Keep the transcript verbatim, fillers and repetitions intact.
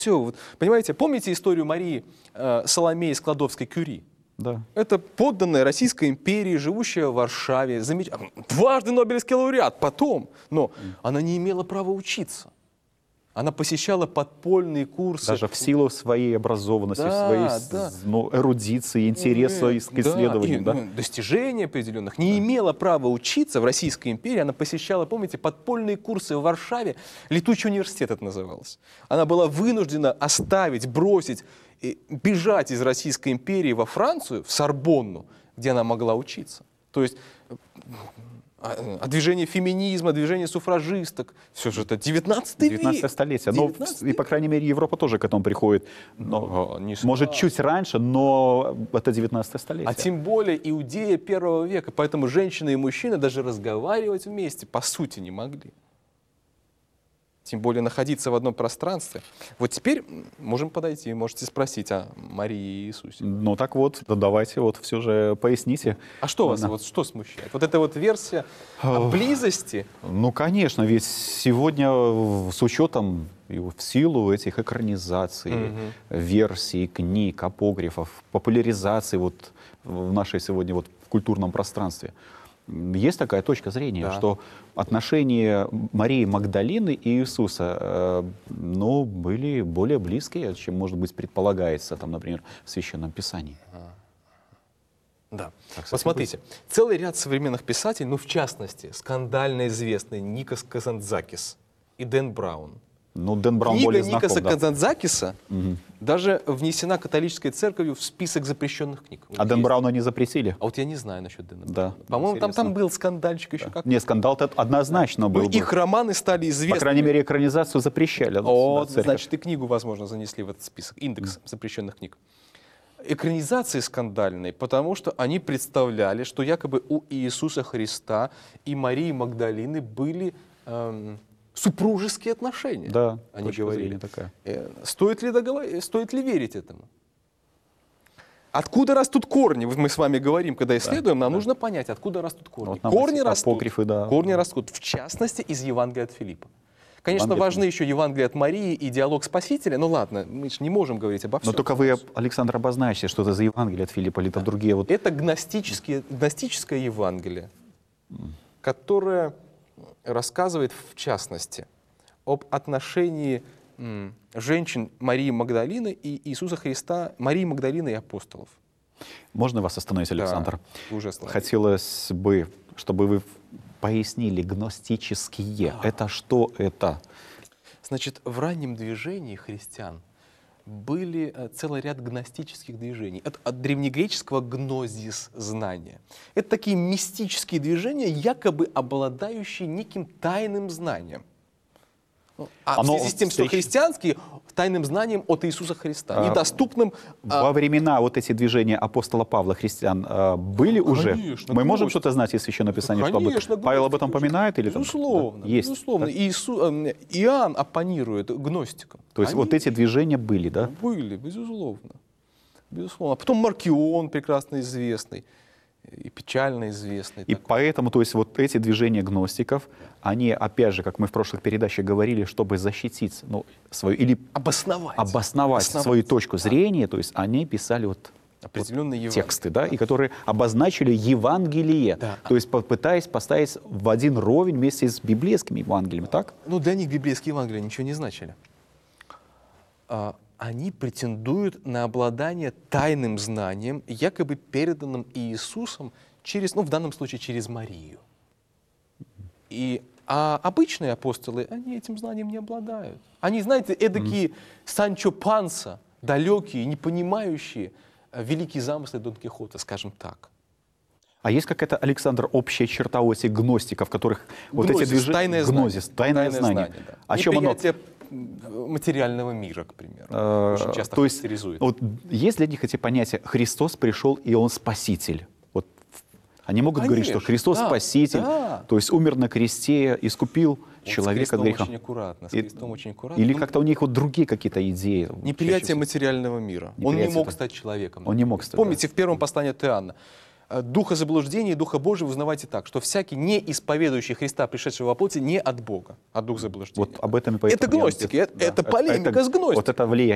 Все, вот, понимаете, помните историю Марии э, Соломеи Складовской-Кюри? Да. Это подданная Российской империи, живущая в Варшаве, замеч... дважды Нобелевский лауреат, потом, но mm. она не имела права учиться. Она посещала подпольные курсы. Даже в силу своей образованности, да, своей да. Ну, эрудиции, интереса э, к исследованию. Да, да? и, ну, достижений определенных. Не да. имела права учиться в Российской империи. Она посещала, помните, подпольные курсы в Варшаве. Летучий университет это называлось. Она была вынуждена оставить, бросить, бежать из Российской империи во Францию, в Сорбонну, где она могла учиться. То есть... А движение феминизма, движение суфражисток, все же это девятнадцатый век. девятнадцатое столетие. Но, и, по крайней мере, Европа тоже к этому приходит. Но, не может, чуть раньше, но это девятнадцатое столетие. А тем более Иудея первого века. Поэтому женщины и мужчины даже разговаривать вместе, по сути, не могли. Тем более находиться в одном пространстве. Вот теперь можем подойти, можете спросить о Марии и Иисусе. Ну так вот, давайте вот все же поясните. А что вас вот, что смущает? Вот эта вот версия о близости? Ну, конечно, ведь сегодня с учетом и в силу этих экранизаций, угу. версий, книг, апокрифов, популяризации вот в нашей сегодня вот в культурном пространстве, есть такая точка зрения, да. что отношения Марии Магдалины и Иисуса э, ну, были более близкие, чем, может быть, предполагается, там, например, в Священном Писании. Да. Так, посмотрите, целый ряд современных писателей, ну, в частности, скандально известный Никос Казантзакис и Дэн Браун. Ну, Дэн Браун Книга более знаком, Никоса да. Казантзакиса угу. даже внесена католической церковью в список запрещенных книг. А Дэн Брауна не запретили? А вот я не знаю насчет Дэна да. Брауна. По-моему, там, там был скандальчик еще да. как. Не, скандал-то однозначно да. был. Ну, их романы стали известны. По крайней мере, экранизацию запрещали. О, да, значит, и книгу, возможно, занесли в этот список. Индекс mm. запрещенных книг. Экранизации скандальные, потому что они представляли, что якобы у Иисуса Христа и Марии Магдалины были... Эм, супружеские отношения. Да, они говорили. Такая. Стоит ли, договор... Стоит ли верить этому? Откуда растут корни? Мы с вами говорим, когда исследуем, да, нам да. нужно понять, откуда растут корни. Вот корни, растут, апокрифы, да. корни растут, в частности, из Евангелия от Филиппа. Конечно, Евангелие... важны еще Евангелие от Марии и диалог Спасителя. Ну ладно, мы же не можем говорить обо всем. Но только вы, Александр, обозначите, что это за Евангелие от Филиппа или это да. другие. Вот... Это гностическое Евангелие, mm. которое... рассказывает, в частности, об отношении м, женщин Марии Магдалины и Иисуса Христа, Марии Магдалины и апостолов. Можно вас остановить, Александр? Да, ужасно. Хотелось бы, чтобы вы пояснили гностические. Да. Это что это? Значит, в раннем движении христиан были целый ряд гностических движений. От, от древнегреческого гнозис, знания. Это такие мистические движения, якобы обладающие неким тайным знанием. А Оно в связи с тем, что христианские тайным знанием от Иисуса Христа, недоступным... Во а... времена вот эти движения апостола Павла христиан а, были конечно, уже? Мы конечно. можем что-то знать из Священного Писания, конечно, чтобы Павел об этом поминает? Или безусловно. Там? Да? Есть. Безусловно. Иису... Иоанн оппонирует гностикам. То есть Они... вот эти движения были, да? Были, безусловно. безусловно. А потом Маркион, прекрасно известный. И печально известный. И такой. поэтому, то есть, вот эти движения гностиков, они, опять же, как мы в прошлых передачах говорили, чтобы защитить, ну, свою, или обосновать, обосновать, обосновать свою точку да. зрения, то есть они писали вот, определенные вот тексты, да, и которые обозначили Евангелие, да. то есть попытаясь поставить в один ровень вместе с библейскими Евангелиями, так? Ну, для них библейские Евангелия ничего не значили. А, они претендуют на обладание тайным знанием, якобы переданным Иисусом через, ну, в данном случае, через Марию. И, а обычные апостолы, они этим знанием не обладают. Они, знаете, эдакие mm. Санчо Панса, далекие, не понимающие великие замыслы Дон Кихота, скажем так. А есть какая-то, Александр, общая черта у этих гностиков, которых вот гнозис, эти движения... Тайное гнозис, знание. Тайное, тайное знание. знание да. О чем оно? Материального мира, к примеру. А, очень часто то есть, характеризует. Вот, есть для них эти понятия «Христос пришел, и Он Спаситель». Вот, они могут Конечно, говорить, что Христос да, Спаситель, да. то есть умер на кресте, искупил вот человека от греха. Очень аккуратно, с Христом очень аккуратно. Или как-то у них вот другие какие-то идеи. Неприятие материального мира. Он не мог стать человеком. Он не мог стать. Помните, да. в первом послании от Иоанна, э, духа заблуждения и духа Божьего узнавайте так, что всякий, не исповедующий Христа, пришедшего во плоти, не от Бога, а дух заблуждения. Вот об этом и поэтому Это я вам гностики, здесь- это, да, это полемика это- с гностиками. Вот это влияние